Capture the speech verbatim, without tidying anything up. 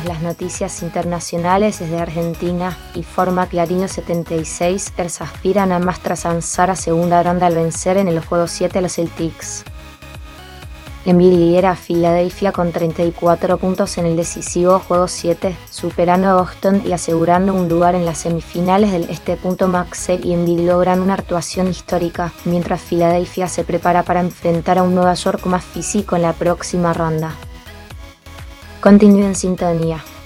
las noticias internacionales desde Argentina, informa Clarín setenta y seis, Ers aspiran a más tras avanzar a segunda ronda al vencer en el juego siete a los Celtics. Embiid lidera a Filadelfia con treinta y cuatro puntos en el decisivo juego siete, superando a Boston y asegurando un lugar en las semifinales del este. Maxey y Embiid logran una actuación histórica, mientras Filadelfia se prepara para enfrentar a un Nueva York más físico en la próxima ronda. Continúe en sintonía.